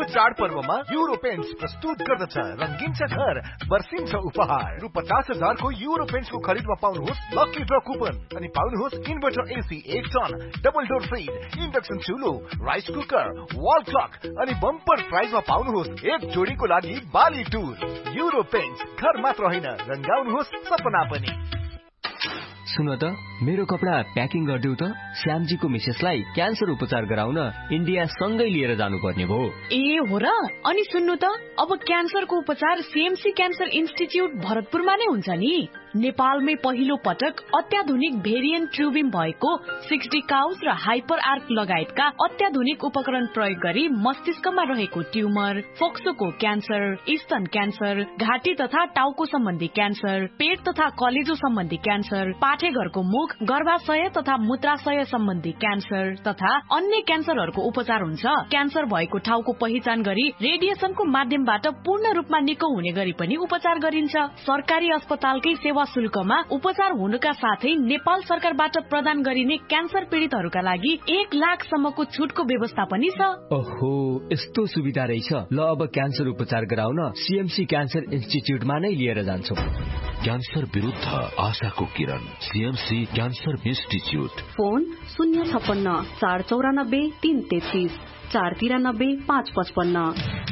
चाडपर्वमा euro paints प्रस्तुत गर्दछ रंगीन छ घर बर्सिन्छ उपहार रु 50,000 को युरो पेन्ट्स को खरिदमा पाउनुहोस् लकी ड्र कुपन अनि पाउनुहोस् inverter AC 1 ton double door fridge induction चुलो rice cooker wall clock अनि बम्पर प्राइजमा पाउनुहोस् एक जोडीको लागि बाली टुर युरो पेन्ट्स घर मात्र होइन रंगाउनुहोस् सपना पनि। सुन त मेरो कपडा प्याकिङ गर्दिउ त श्यामजीको मिसेसलाई क्यान्सर उपचार गराउन इन्डिया सँगै लिएर जानुपर्ने भो। ए हो र अनि सुन्नु त अब क्यान्सरको उपचार सीएमसी क्यान्सर इन्स्टिट्युट भरतपुरमा नै हुन्छ नि। नेपालमै पहिलो पटक अत्याधुनिक भेरिएन्ट ट्रुबिम भएको 60 काउज र हाइपर आर्क लगायतका अत्याधुनिक उपकरण प्रयोग गरी मस्तिष्कमा रहेको ट्युमर फोक्सोको क्यान्सर स्तन क्यान्सर घाँटी तथा टाउको सम्बन्धी क्यान्सर पेट तथा कलेजो सम्बन्धी क्यान्सर पाठेघरको मुख गर्भाशय तथा मूत्राशय सम्बन्धी क्यान्सर तथा अन्य क्यान्सरहरूको उपचार हुन्छ। क्यान्सर भएको ठाउँको पहिचान गरी रेडिएसनको माध्यमबाट पूर्ण रूपमा निको हुने गरी पनि उपचार गरिन्छ। सरकारी अस्पतालकै सेवा शुल्कमा उपचार हुनुका साथै नेपाल सरकारबाट प्रदान गरिने क्यान्सर पीडितहरूका लागि 1 लाख सम्मको छुटको व्यवस्था पनि छ। ओहो यस्तो सुविधा रहेछ। ल अब क्यान्सर उपचार गराउन सीएमसी क्यान्सर इन्स्टिट्युटमा नै लिएर जान्छौं। क्यान्सर विरुद्ध आशाको किरण सीएमसी क्यान्सर इन्स्टिट्युट। फोन 056 494 333 493 555।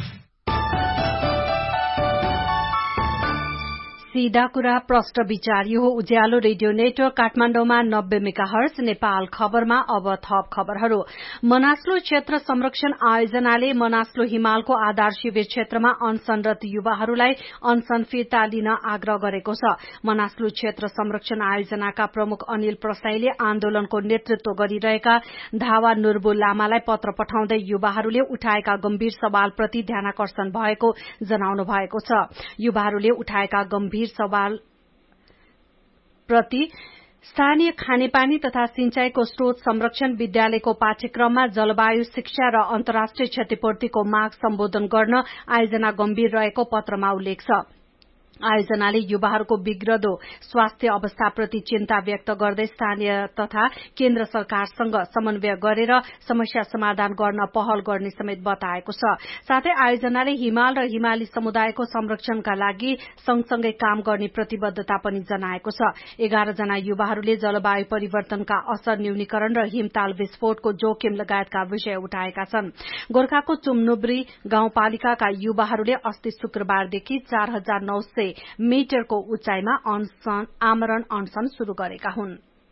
सीधा कुरा प्रष्ट विचार यो उज्यालो रेडियो नेटवर्क काठमाडौँमा 90 मेगाहर्ज नेपाल खबरमा अब थप खबरहरू। मनास्लो क्षेत्र संरक्षण आयोजनाले मनास्लो हिमालको आधार शिविर क्षेत्रमा अनसनरत युवाहरूलाई अनसन फिर्ता लिन आग्रह गरेको छ। मनास्लो क्षेत्र संरक्षण आयोजनाका प्रमुख अनिल प्रसाईले आन्दोलनको नेतृत्व गरिरहेका धावा नुर्बुल लामालाई पत्र पठाउँदै युवाहरूले उठाएका गम्भीर सवालप्रति ध्यानाकर्षण भएको जनाउनु भएको छ। युवाहरूले उठाएका गम्भीर सवाल प्रति स्थानीय खानेपानी तथा सिंचाईको स्रोत संरक्षण विद्यालयको पाठ्यक्रममा जलवायु शिक्षा र अन्तर्राष्ट्रिय क्षतिपूर्तिको माग सम्बोधन गर्न आयोजना गम्भीर रहेको पत्रमा उल्लेख छ। आयोजनाले युवाहरूको बिग्रदो स्वास्थ्य अवस्थाप्रति चिन्ता व्यक्त गर्दै स्थानीय तथा केन्द्र सरकारसँग समन्वय गरेर समस्या समाधान गर्न पहल गर्ने समेत बताएको छ। साथै आयोजनाले हिमाल र हिमाली समुदायको संरक्षणका लागि सँगसँगै काम गर्ने प्रतिबद्धता पनि जनाएको छ। 11 जना युवाहरूले जलवायु परिवर्तनका असर न्यूनीकरण र हिमताल विस्फोटको जोखिम लगायतका विषय उठाएका छन्। गोर्खाको चुम्नुब्री गाउँपालिकाका युवाहरूले अस्ति शुक्रबारदेखि 4900 मिटरको उचाइमा आमरण अनसन शुरू गरेका हुन्।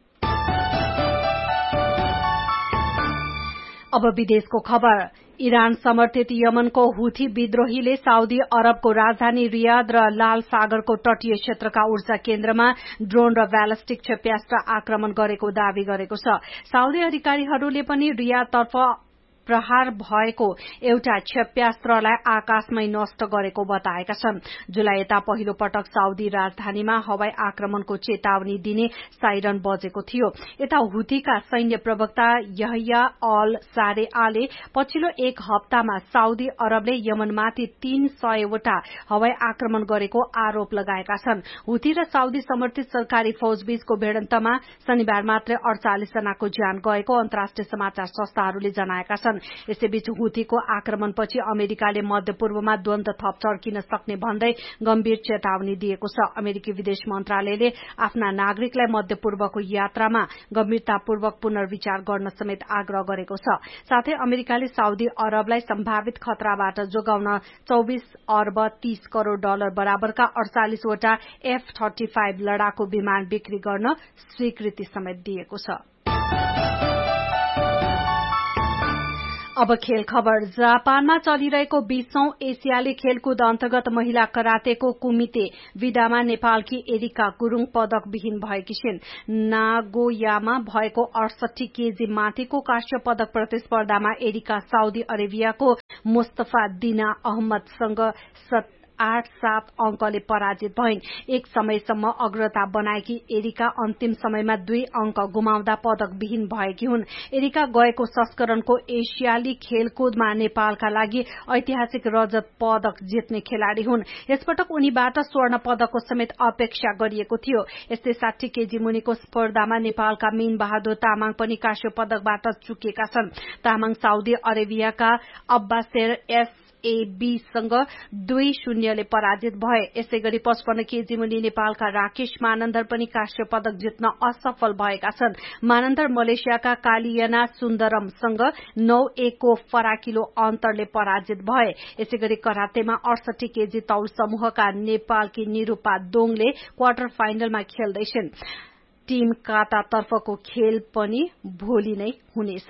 अब विदेशको खबर। इरान समर्थित यमनको हुथी विद्रोहीले साउदी अरबको राजधानी रियाद र लाल सागरको तटीय क्षेत्रका ऊर्जा केन्द्रमा ड्रोन र ब्यालिस्टिक क्षेप्यास्त्र आक्रमण गरेको दावी गरेको छ। साउदी अधिकारीहरूले पनि रियादतर्फ प्रहार भएको एउटा क्षेप्यास्त्रलाई आकाशमै नष्ट गरेको बताएका छन्। जुलाई यता पहिलो पटक साउदी राजधानीमा हवाई आक्रमणको चेतावनी दिने साइरन बजेको थियो। यता हुथीका सैन्य प्रवक्ता यहया अल सारेआले पछिल्लो 1 हप्तामा साउदी अरबले यमनमाथि 300 वटा हवाई आक्रमण गरेको आरोप लगाएका छन्। हुथी र साउदी समर्थित सरकारी फौजबीचको भिडन्तमा शनिबार मात्रै 48 जनाको ज्यान गएको अन्तर्राष्ट्रिय समाचार संस्थाहरूले जनाएका छन्। यसैबीच हुथीको आक्रमणपछि अमेरिकाले मध्यपूर्वमा द्वन्द थप चर्किन सक्ने भन्दै गम्भीर चेतावनी दिएको छ। अमेरिकी विदेश मन्त्रालयले आफ्ना नागरिकलाई मध्यपूर्वको यात्रामा गम्भीरतापूर्वक पुनर्विचार गर्न समेत आग्रह गरेको छ। साथै अमेरिकाले साउदी अरबलाई सम्भावित खतराबाट जोगाउन 24 अर्ब 30 करोड़ डलर बराबरका 48 वटा F-35 लडाकु विमान बिक्री गर्न स्वीकृति समेत दिएको छ। अब खेल खबर। जापानमा चलिरहेको 20औं एसियाली खेलकुद अन्तर्गत महिला करातेको कुमिते विधामा नेपालकी एरिका गुरूङ पदक विहीन भएकी छिन्। नागोयामा भएको 68 केजी माथिको काँस्य पदक प्रतिस्पर्धामा एरिका साउदी अरेबियाको मुस्तफा दिना अहमदसँग 8-7 अंकले पराजित भइन्। एक समयसम्म अग्रता बनाएकी एरिका अन्तिम समयमा 2 अंक गुमाउँदा पदक विहीन भएकी हुन्। एरिका गएको संस्करणको एसियाली खेलकुदमा नेपालका लागि ऐतिहासिक रजत पदक जित्ने खेलाड़ी हुन्। यसपटक उनीबाट स्वर्ण पदकको समेत अपेक्षा गरिएको थियो। यस्तै 60 केजी मुनिको स्पर्धामा नेपालका मीन बहादुर तामाङ पनि काँस्य पदकबाट चुकेका छन्। तामाङ साउदी अरेबियाका अब्बासेर AB सँग 2-0 ले पराजित भए। यसैगरी 55 केजी मुनि नेपालका राकेश मानन्दर पनि कांस्य पदक जित्न असफल भएका छन्। मानन्दर मलेसियाका कालियाना सुन्दरमसँग 9-1 को फराकिलो अन्तरले पराजित भए। यसैगरी करातेमा 68 केजी तौल समूहका नेपालकी निरूपा दोङले क्वार्टर फाइनलमा खेल्दैछन्। टीम काता तर्फको खेल पनि भोलि नै हुनेछ।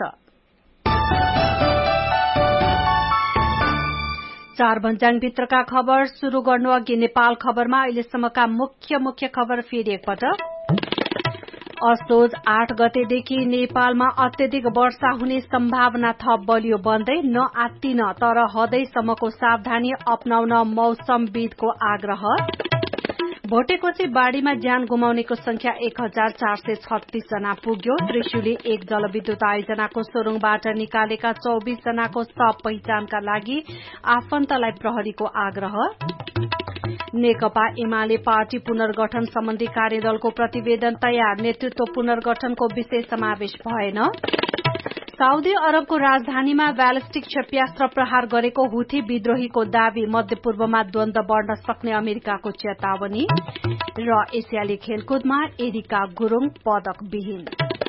4 भन्ज्याङ भित्रका खबर शुरू गर्नु अघि नेपाल खबरमा अहिलेसम्मका मुख्य खबर फेरि एकपटक। असोज 8 गतेदेखि नेपालमा अत्यधिक वर्षा हुने सम्भावना थप बलियो बन्दै नआत्तिन तर हदैसम्मको सावधानी अपनाउन मौसमविदको आग्रह। भोटेकोशी बाढ़ीमा ज्यान गुमाउनेको संख्या 1436 जना पुग्यो। त्रिशुली 1 जलविद्युत आयोजनाको सोरुङबाट निकालेका 24 जनाको शव पहिचानका लागि आफन्तलाई प्रहरीको आग्रह। नेकपा एमाले पार्टी पुनर्गठन सम्बन्धी कार्यदलको प्रतिवेदन तयार। नेतृत्व पुनर्गठनको विशेष समावेश भएन। साउदी अरबको राजधानीमा ब्यालिस्टिक क्षेप्यास्त्र प्रहार गरेको हुथी विद्रोहीको दावी। मध्यपूर्वमा द्वन्द बढ़न सक्ने अमेरिकाको चेतावनी। र एसियाली खेलकुदमा एरिका गुरुङ पदक विहीन।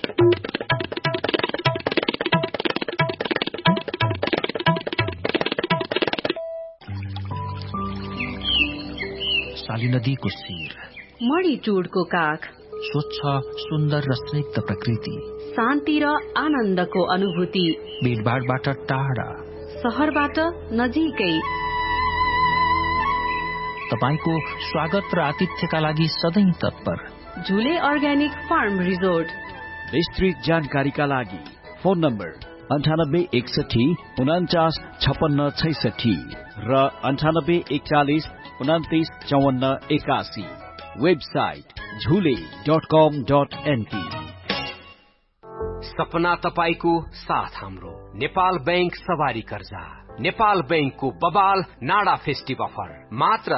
शाली नदीको शिर, मणिटुडको काख, स्वच्छ सुन्दर र स्निग्ध प्रकृति, शान्ति र आनन्दको अनुभूति, भीडभाडबाट टाढा, शहरबाट नजिकै, तपाईको स्वागत र आतिथ्यका लागि सधैं तत्पर। झुले अर्ग्यानिक फार्म रिजोर्ट। विस्तृत जानकारीका लागि फोन नम्बर 9861 49 56 66 र 9841 29 54 81। वेबसाइट झुले.com.np। सपना तपाईको साथ हाम्रो। नेपाल बैंक सवारी कर्जा। नेपाल बैंकको बबाल नाडा फेस्टिभ अफर मात्र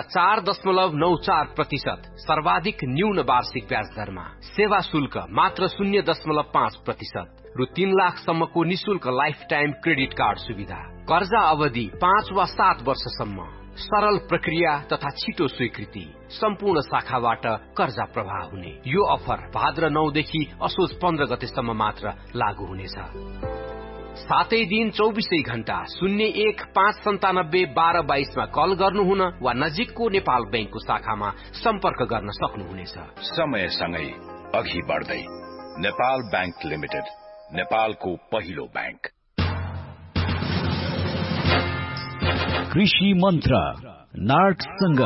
4.94% सर्वाधिक न्यून वार्षिक ब्याज दरमा। सेवा शुल्क मात्र 0.5% रु 3 लाखसम्मको निशुल्क लाइफ टाइम क्रेडिट कार्ड सुविधा। कर्जा अवधि 5 वा 7 वर्षसम्म। सरल प्रक्रिया तथा छिटो स्वीकृति। सम्पूर्ण शाखाबाट कर्जा प्रवाह हुने। यो अफर भाद्र 9 देखि असोज 15 गतेसम्म मात्र लागू हुनेछ। सातै दिन 24 घण्टा 01 597 12 22 मा कल गर्नुहुन वा नजिकको नेपाल बैंकको शाखामा सम्पर्क गर्न सक्नुहुनेछ। समयसँगै अघि बढ्दै नेपाल बैंक लिमिटेड, नेपालको पहिलो बैंक। कृषि मन्त्र नार्कसँग।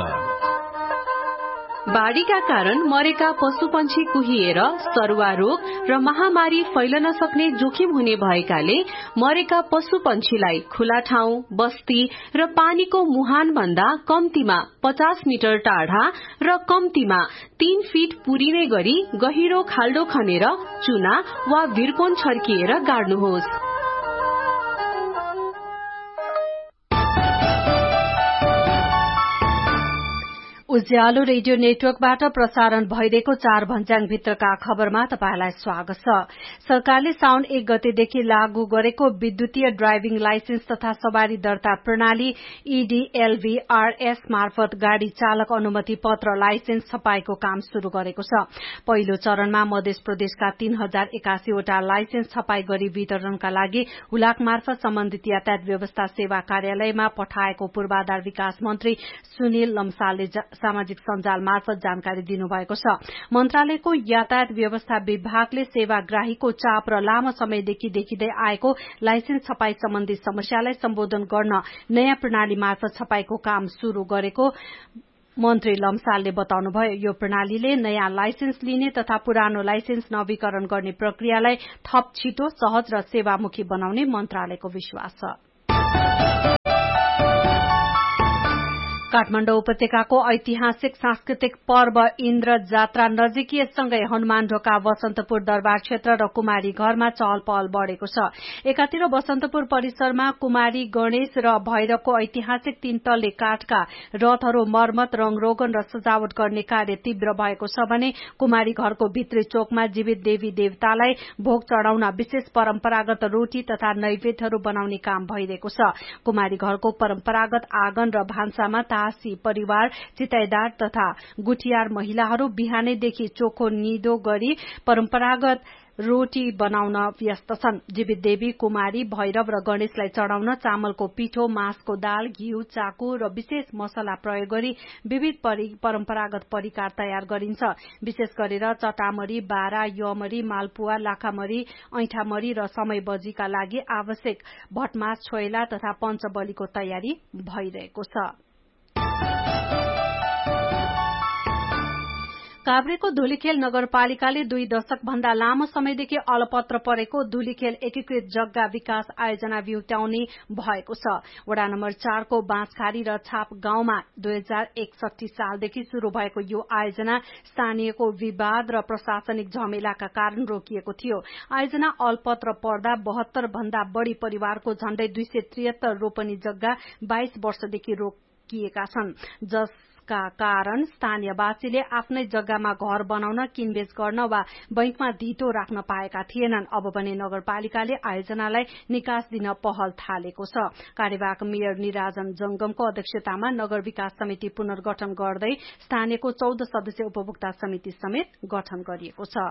बाढ़ीका कारण मरेका पशुपन्छी कुहिएर सरुवा रोग र महामारी फैलन सक्ने जोखिम हुने भएकाले मरेका पशुपन्छीलाई खुला ठाउँ, बस्ती र पानीको मुहान भन्दा कम्तीमा 50 मिटर टाढा र कम्तीमा 3 फिट पुरिने गरी गहिरो खाल्डो खनेर चुना वा भिरकोन छर्किएर गाड्नुहोस्। उज्यालो रेडियो नेटवर्कबाट प्रसारण भइरहेको 4 भन्ज्याङ भित्रका खबरमा तपाईलाई स्वागत छ। सरकारले साउन 1 गतेदेखि लागू गरेको विद्युतीय ड्राइभिङ लाइसेन्स तथा सवारी दर्ता प्रणाली EDLVRS मार्फत गाड़ी चालक अनुमति पत्र लाइसेन्स छपाईको काम शुरू गरेको छ। पहिलो चरणमा मध्य प्रदेशका 3081 वटा लाइसेन्स छपाई गरी वितरणका लागि हुलाक मार्फत सम्बन्धित यातायात व्यवस्था सेवा कार्यालयमा पठाएको पूर्वाधार विकास मन्त्री सुनिल लम्सालले सामाजिक सञ्जाल मार्फत जानकारी दिनुभएको छ। मन्त्रालयको यातायात व्यवस्था विभागले सेवाग्राहीको चाप र लामो समयदेखि देखिँदै आएको लाइसेन्स छपाई सम्बन्धी समस्यालाई सम्बोधन गर्न नयाँ प्रणाली मार्फत छपाईको काम शुरू गरेको मन्त्री लम्सालले बताउनुभयो। यो प्रणालीले नयाँ लाइसेन्स लिने तथा पुरानो लाइसेन्स नवीकरण गर्ने प्रक्रियालाई थप छिटो, सहज र सेवामुखी बनाउने मन्त्रालयको विश्वास छ। काठमाडौँ उपत्यकाको ऐतिहासिक सांस्कृतिक पर्व इन्द्र जात्रा नजिकिएसँगै हनुमान ढोका वसन्तपुर दरबार क्षेत्र र कुमारी घरमा चहल पहल बढ़ेको छ। एकातिर वसन्तपुर परिसरमा कुमारी गणेश र भैरवको ऐतिहासिक 3 तल्ले काठका रथहरू मर्मत रंगरोगन र सजावट गर्ने कार्य तीव्र भएको छ भने कुमारी घरको भित्री चोकमा जीवित देवी देवतालाई भोग चढ़ाउन विशेष परम्परागत रोटी तथा नैवेद्यहरू बनाउने काम भइरहेको छ। कुमारी घरको परम्परागत आँगन र भान्सामा तासी परिवार चिताइदार तथा गुठियार महिलाहरू बिहानैदेखि चोखो निदो गरी परम्परागत रोटी बनाउन व्यस्त छन्। जीवित देवी कुमारी भैरव र गणेशलाई चढ़ाउन चामलको पिठो मासको दाल घिउ चाकु र विशेष मसला प्रयोग गरी विविध परम्परागत परिकार तयार गरिन्छ। विशेष गरेर चटामरी बारा यमरी मालपुवा लाखामरी ऐठामरी र समय बजीका लागि आवश्यक भटमास छोइला तथा पञ्चबलीको तयारी भइरहेको छ। काभ्रेको धुलीखेल नगरपालिकाले 2 दशक भन्दा लामो समयदेखि अलपत्र परेको धुलीखेल एकीकृत जग्गा विकास आयोजना ब्युट्याउने भएको छ। वडा नम्बर 4 को बाँसखारी र छाप गाउँमा 2061 सालदेखि शुरू भएको यो आयोजना स्थानीयको विवाद र प्रशासनिक झमेलाका कारण रोकिएको थियो। आयोजना अलपत्र पर्दा 72 भन्दा बढ़ी परिवारको झण्डै 273 रोपनी जग्गा 22 वर्षदेखि रोकिएका छन्, जसका कारण स्थानीयवासीले आफ्नै जग्गामा घर बनाउन किनबेच गर्न वा बैंकमा धितो राख्न पाएका थिएनन्। अब भने नगरपालिकाले आयोजनालाई निकास दिन पहल थालेको छ। कार्यवाहक मेयर निराजन जंगमको अध्यक्षतामा नगर विकास समिति पुनर्गठन गर्दै स्थानीयको 14 सदस्यीय उपभोक्ता समिति समेत गठन गरिएको छ।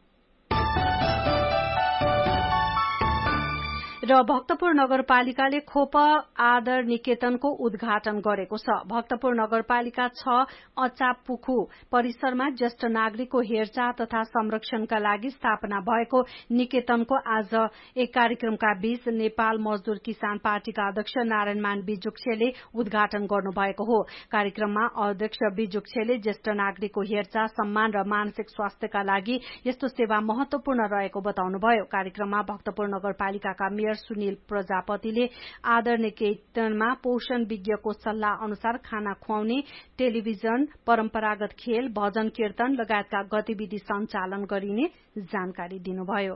र भक्तपुर नगरपालिकाले खोप आदर निकेतनको उद्घाटन गरेको छ। भक्तपुर नगरपालिका 6 अचापुखु परिसरमा ज्येष्ठ नागरिकको हेरचाह तथा संरक्षणका लागि स्थापना भएको निकेतनको आज एक कार्यक्रमका बीच नेपाल मजदूर किसान पार्टीका अध्यक्ष नारायणमान बिजुक्छेले उद्घाटन गर्नुभएको हो। कार्यक्रममा अध्यक्ष बिजुक्छेले ज्येष्ठ नागरिकको हेरचाह सम्मान र मानसिक स्वास्थ्यका लागि यस्तो सेवा महत्वपूर्ण रहेको बताउनुभयो। कार्यक्रममा भक्तपुर नगरपालिकाका मेयर सुनिल प्रजापतिले आदर निकेतनमा पोषण विज्ञको सल्लाह अनुसार खाना खुवाउने, टेलिभिजन, परम्परागत खेल, भजन कीर्तन लगायतका गतिविधि सञ्चालन गरिने जानकारी दिनुभयो।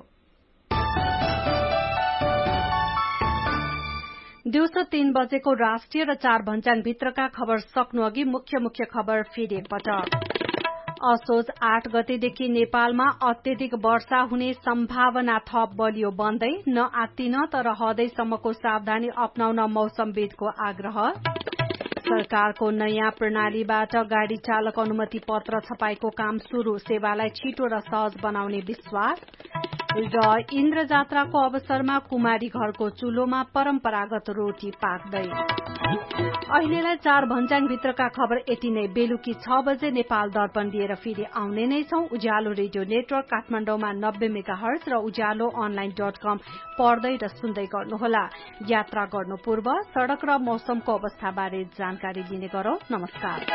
दिउँसो 3 बजेको राष्ट्रिय र 4 भन्ज्याङ भित्रका खबर सक्नु अघि मुख्य खबर फेरि एकपटक। असोज 8 गतेदेखि नेपालमा अत्यधिक वर्षा हुने सम्भावना थप बलियो बन्दै नआत्तिन तर हदैसम्मको सावधानी अपनाउन मौसमविदको आग्रह। सरकारको नयाँ प्रणालीबाट गाड़ी चालक अनुमति पत्र छपाईको काम शुरू, सेवालाई छिटो र सहज बनाउने विश्वास। र इन्द्र जात्राको अवसरमा कुमारी घरको चुलोमा परम्परागत रोटी पाक्दै। अहिलेलाई 4 भन्ज्याङ भित्रका खबर यति नै। बेलुकी 6 बजे नेपाल दर्पण लिएर फेरि आउने नै छौं। उज्यालो रेडियो नेटवर्क काठमाडौँमा 90 मेगाहर्ज र उज्यालो online.com पढ्दै र सुन्दै गर्नुहोला। यात्रा गर्नु पूर्व सड़क र मौसमको अवस्थाबारे जानकारी लिने गरौं। नमस्कार।